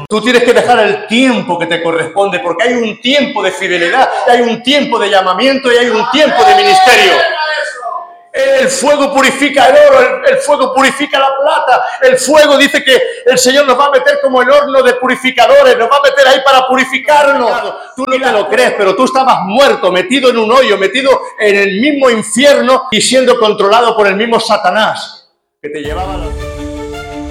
Tú tienes que dejar el tiempo que te corresponde, porque hay un tiempo de fidelidad, hay un tiempo de llamamiento y hay un tiempo de ministerio. El fuego purifica el oro, el fuego purifica la plata. El fuego dice que el Señor nos va a meter como el horno de purificadores, nos va a meter ahí para purificarnos. Tú no te lo crees, pero tú estabas muerto, metido en un hoyo, metido en el mismo infierno y siendo controlado por el mismo Satanás que te llevaba a la...